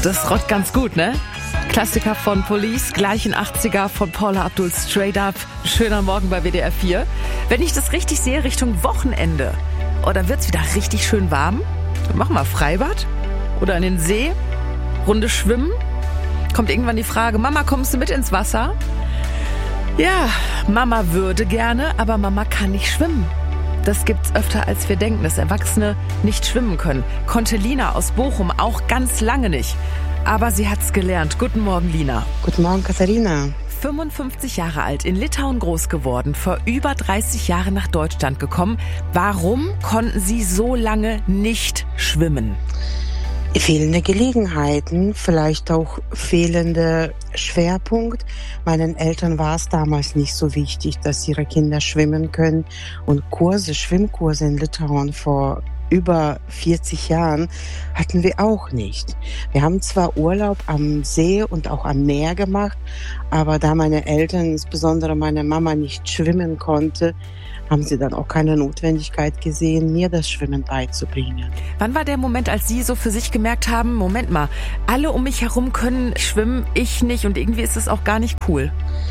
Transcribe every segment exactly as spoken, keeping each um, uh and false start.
Das rockt ganz gut, ne? Klassiker von Police, gleich in achtziger von Paula Abdul, Straight Up. Schöner Morgen bei W D R vier. Wenn ich das richtig sehe, Richtung Wochenende. Oder wird's wieder richtig schön warm? Dann machen wir Freibad oder in den See, Runde schwimmen. Kommt irgendwann die Frage, Mama, kommst du mit ins Wasser? Ja, Mama würde gerne, aber Mama kann nicht schwimmen. Das gibt's öfter, als wir denken, dass Erwachsene nicht schwimmen können. Konnte Lina aus Bochum auch ganz lange nicht. Aber sie hat's gelernt. Guten Morgen, Lina. Guten Morgen, Katharina. fünfundfünfzig Jahre alt, in Litauen groß geworden, vor über dreißig Jahren nach Deutschland gekommen. Warum konnten Sie so lange nicht schwimmen? Fehlende Gelegenheiten, vielleicht auch fehlender Schwerpunkt. Meinen Eltern war es damals nicht so wichtig, dass ihre Kinder schwimmen können. Und Kurse, Schwimmkurse in Litauen vor über vierzig Jahren hatten wir auch nicht. Wir haben zwar Urlaub am See und auch am Meer gemacht, aber da meine Eltern, insbesondere meine Mama, nicht schwimmen konnte, haben sie dann auch keine Notwendigkeit gesehen, mir das Schwimmen beizubringen. Wann war der Moment, als Sie so für sich gemerkt haben, Moment mal, alle um mich herum können schwimmen, ich nicht, und irgendwie ist es auch gar nicht cool?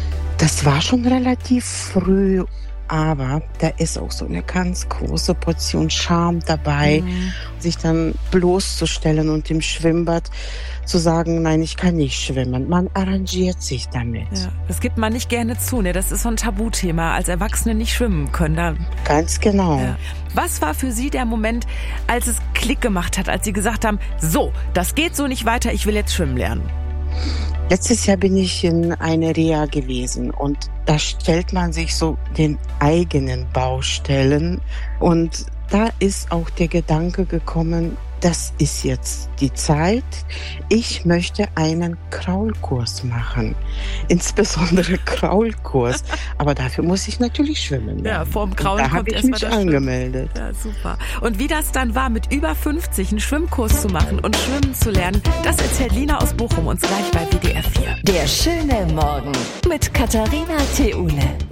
Das war schon relativ früh. Aber da ist auch so eine ganz große Portion Scham dabei, mhm. sich dann bloßzustellen und im Schwimmbad zu sagen, nein, ich kann nicht schwimmen. Man arrangiert sich damit. Ja, das gibt man nicht gerne zu, ne? Das ist so ein Tabuthema, als Erwachsene nicht schwimmen können. Da Ganz genau. Ja. Was war für Sie der Moment, als es Klick gemacht hat, als Sie gesagt haben, so, das geht so nicht weiter, ich will jetzt schwimmen lernen? Letztes Jahr bin ich in eine Reha gewesen und da stellt man sich so den eigenen Baustellen und da ist auch der Gedanke gekommen, das ist jetzt die Zeit. Ich möchte einen Kraulkurs machen. Insbesondere Kraulkurs. Aber dafür muss ich natürlich schwimmen. Ja, vorm Kraulen da habe ich mich angemeldet. Ja, super. Und wie das dann war, mit über fünfzig einen Schwimmkurs zu machen und schwimmen zu lernen, das erzählt Lina aus Bochum uns gleich bei W D R vier. Der schöne Morgen mit Katharina Theule.